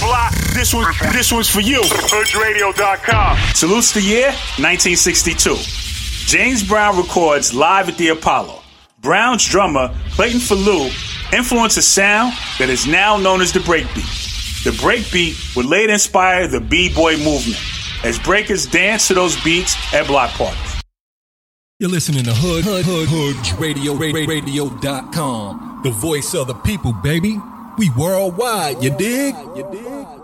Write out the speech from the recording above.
block, this one's for you. HoodRadio.com. Salutes the year, 1962. James Brown records live at the Apollo. Brown's drummer, Clayton Falou, influenced a sound that is now known as the breakbeat. The breakbeat would later inspire the B-boy movement, as breakers dance to those beats at block parties. You're listening to HoodRadio.com, the voice of the people, baby. We worldwide, you dig?